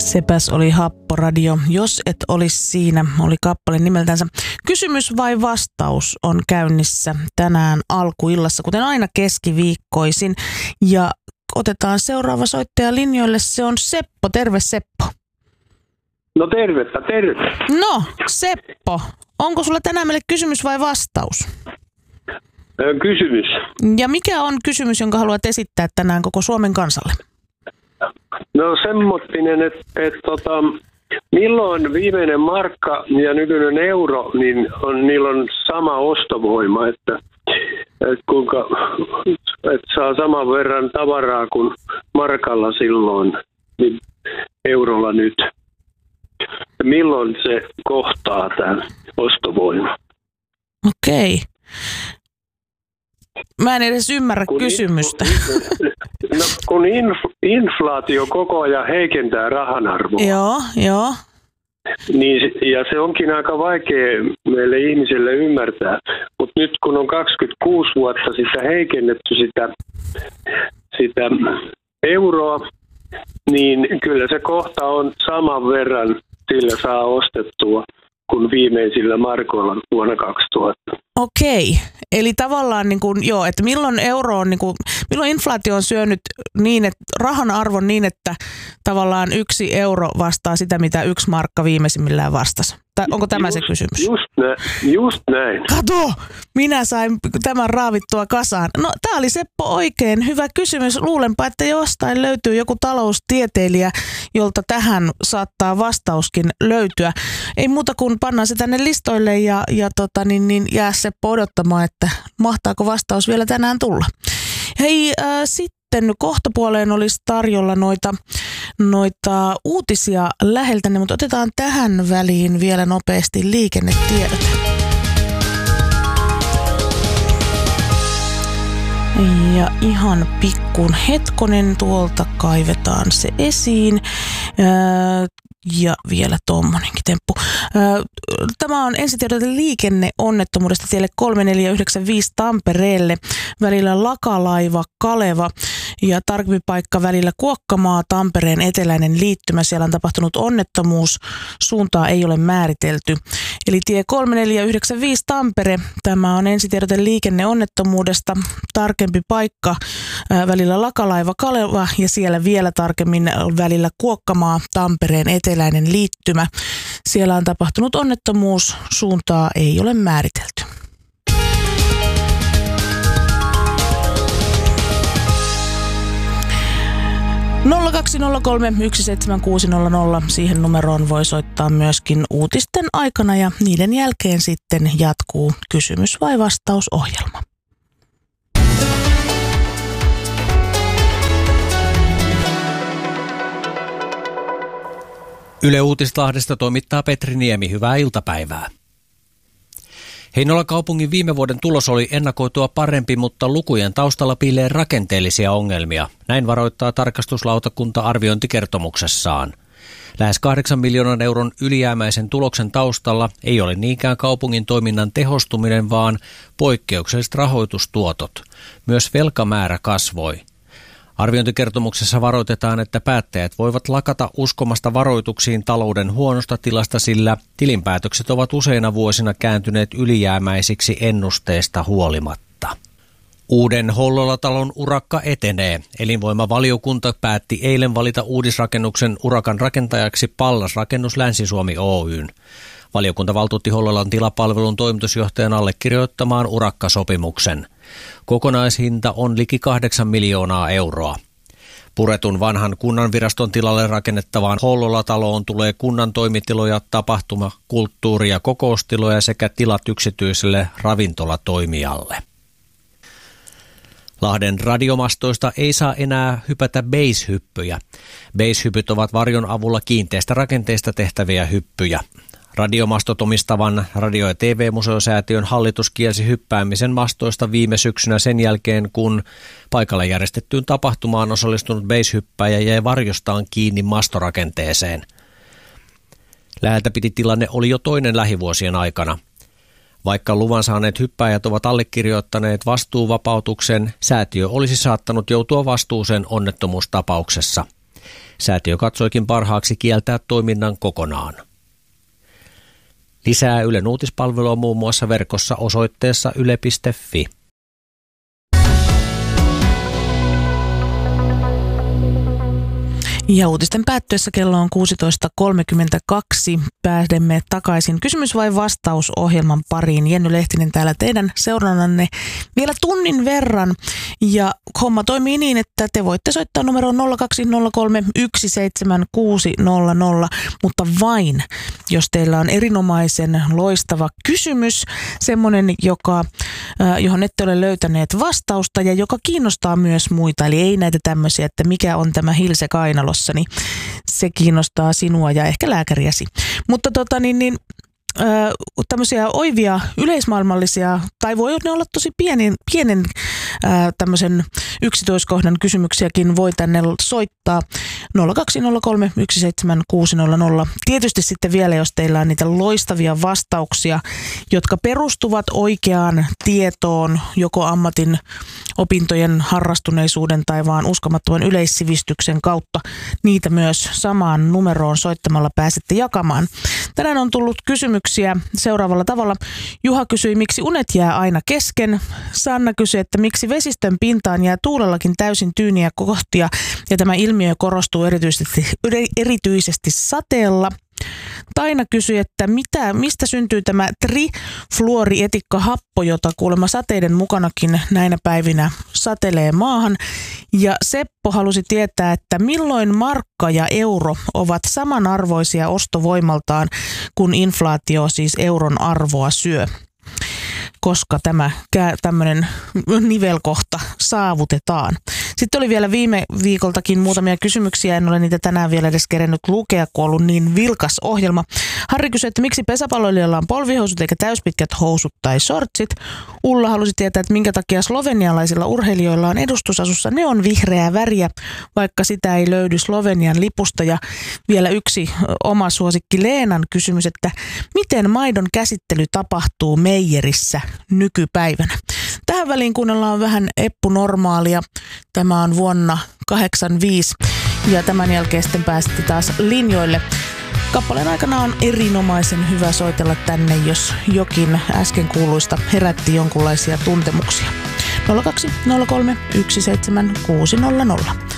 Sepäs oli Happoradio. Jos et olisi siinä, oli kappale nimeltänsä. Kysymys vai vastaus on käynnissä tänään alkuillassa, kuten aina keskiviikkoisin. Ja otetaan seuraava soittaja linjoille. Se on Seppo. Terve Seppo. No terve. No Seppo, onko sulla tänään meille kysymys vai vastaus? Kysymys. Ja mikä on kysymys, jonka haluat esittää tänään koko Suomen kansalle? No semmoinen, että milloin viimeinen markka ja nykyinen euro, niin niillä on sama ostovoima, että saa saman verran tavaraa kuin markalla silloin, niin eurolla nyt. Milloin se kohtaa tämä ostovoima? Okei. Mä en edes ymmärrä kysymystä. Kun inflaatio koko ajan heikentää rahan arvoa. Joo. Niin, ja se onkin aika vaikea meille ihmisille ymmärtää. Mutta nyt kun on 26 vuotta sitä heikennetty sitä euroa, niin kyllä se kohta on saman verran sillä saa ostettua kuin viimeisillä markoilla vuonna 2000. Okei. Eli tavallaan että milloin euro on milloin inflaatio on syönyt niin, että rahan arvon niin, että tavallaan 1 euro vastaa sitä, mitä 1 markka viimeisimmillään vastasi. Onko tämä se kysymys? Just näin. Kato, minä sain tämän raavittua kasaan. No, tää oli Seppo oikein hyvä kysymys. Luulenpa, että jostain löytyy joku taloustieteilijä, jolta tähän saattaa vastauskin löytyä. Ei muuta kuin pannaan se tänne listoille ja jää Seppo odottamaan, että mahtaako vastaus vielä tänään tulla. Hei, sitten kohtapuoleen olisi tarjolla noita uutisia läheltä, mutta otetaan tähän väliin vielä nopeasti liikennetiedot. Ja ihan pikkun hetkonen tuolta kaivetaan se esiin. Ja vielä tommonenkin temppu. Tämä on ensitiedot liikenneonnettomuudesta tielle 3495 Tampereelle välillä Lakalaiva-Kaleva ja tarkempi paikka välillä Kuokkamaa Tampereen eteläinen liittymä. Siellä on tapahtunut onnettomuus. Suuntaa ei ole määritelty. Eli tie 3495 Tampere. Tämä on ensitiedot liikenneonnettomuudesta. Tarkempi paikka välillä Lakalaiva-Kaleva ja siellä vielä tarkemmin välillä Kuokkamaa Tampereen eteläinen liittymä. Siellä on tapahtunut onnettomuus, suuntaa ei ole määritelty. Nolla 203 17600. Siihen numeroon voi soittaa myöskin uutisten aikana ja niiden jälkeen sitten jatkuu kysymys vai vastausohjelma. Yle Uutislahdesta toimittaa Petri Niemi. Hyvää iltapäivää. Heinolan kaupungin viime vuoden tulos oli ennakoitua parempi, mutta lukujen taustalla piilee rakenteellisia ongelmia. Näin varoittaa tarkastuslautakunta arviointikertomuksessaan. Lähes 8 miljoonan euron ylijäämäisen tuloksen taustalla ei ole niinkään kaupungin toiminnan tehostuminen, vaan poikkeukselliset rahoitustuotot. Myös velkamäärä kasvoi. Arviointikertomuksessa varoitetaan, että päättäjät voivat lakata uskomasta varoituksiin talouden huonosta tilasta, sillä tilinpäätökset ovat useina vuosina kääntyneet ylijäämäisiksi ennusteista huolimatta. Uuden Hollola-talon urakka etenee. Elinvoimavaliokunta päätti eilen valita uudisrakennuksen urakan rakentajaksi Pallas Rakennus Länsi-Suomi Oyn. Valiokunta valtuutti Hollolan tilapalvelun toimitusjohtajan allekirjoittamaan urakkasopimuksen. Kokonaishinta on liki 8 miljoonaa euroa. Puretun vanhan kunnanviraston tilalle rakennettavaan Hollola-taloon tulee kunnan toimitiloja, tapahtuma-, kulttuuri- ja kokoustiloja sekä tilat yksityiselle ravintolatoimijalle. Lahden radiomastoista ei saa enää hypätä base-hyppyjä. Base-hypyt ovat varjon avulla kiinteistä rakenteista tehtäviä hyppyjä. Radiomastot omistavan Radio- ja TV-museosäätiön hallitus kielsi hyppäämisen mastoista viime syksynä sen jälkeen, kun paikalle järjestettyyn tapahtumaan osallistunut base-hyppäjä jäi varjostaan kiinni mastorakenteeseen. Läheltä piti tilanne oli jo toinen lähivuosien aikana. Vaikka luvan saaneet hyppääjät ovat allekirjoittaneet vastuuvapautuksen, säätiö olisi saattanut joutua vastuuseen onnettomuustapauksessa. Säätiö katsoikin parhaaksi kieltää toiminnan kokonaan. Lisää Ylen uutispalvelua muun muassa verkossa osoitteessa yle.fi. Ja uutisten päättyessä kello on 16.32. Pääsemme takaisin kysymys vai vastaus -ohjelman pariin. Jenny Lehtinen täällä teidän seurannanne vielä tunnin verran. Ja homma toimii niin, että te voitte soittaa numeroon 0203 17600, mutta vain, jos teillä on erinomaisen loistava kysymys, semmoinen, johon ette ole löytäneet vastausta ja joka kiinnostaa myös muita. Eli ei näitä tämmöisiä, että mikä on tämä hilse kainalossa, niin se kiinnostaa sinua ja ehkä lääkäriäsi. Mutta tämmöisiä oivia yleismaailmallisia, tai voi ne olla tosi pienen tämmöisen yksityiskohdan kysymyksiäkin, voi tänne soittaa 0203 17600. Tietysti sitten vielä, jos teillä on niitä loistavia vastauksia, jotka perustuvat oikeaan tietoon, joko ammatin opintojen harrastuneisuuden tai vaan uskomattoman yleissivistyksen kautta, niitä myös samaan numeroon soittamalla pääsette jakamaan. Tänään on tullut kysymyksiä seuraavalla tavalla. Juha kysyi, miksi unet jää aina kesken. Sanna kysyi, että miksi vesistön pintaan jää tuulellakin täysin tyyniä kohtia ja tämä ilmiö korostuu erityisesti sateella. Taina kysyi, että mistä syntyy tämä trifluorietikkahappo, jota kuulemma sateiden mukanakin näinä päivinä satelee maahan. Ja Seppo halusi tietää, että milloin markka ja euro ovat samanarvoisia ostovoimaltaan, kun inflaatio siis euron arvoa syö. Koska tämmöinen nivelkohta saavutetaan. Sitten oli vielä viime viikoltakin muutamia kysymyksiä, en ole niitä tänään vielä edes kerennyt lukea, kun on ollut niin vilkas ohjelma. Harri kysyi, että miksi pesäpalloilijoilla on polvihousut eikä täyspitkät housut tai shortsit. Ulla halusi tietää, että minkä takia slovenialaisilla urheilijoilla on edustusasussa neonvihreää väriä, vaikka sitä ei löydy Slovenian lipusta. Ja vielä yksi oma suosikki Leenan kysymys, että miten maidon käsittely tapahtuu meijerissä nykypäivänä. Tähän väliin kuunnellaan vähän Eppu Normaalia. Tämä on vuonna 1985 ja tämän jälkeen sitten pääsette taas linjoille. Kappaleen aikana on erinomaisen hyvä soitella tänne, jos jokin äsken kuuluista herätti jonkunlaisia tuntemuksia. 0203 17600.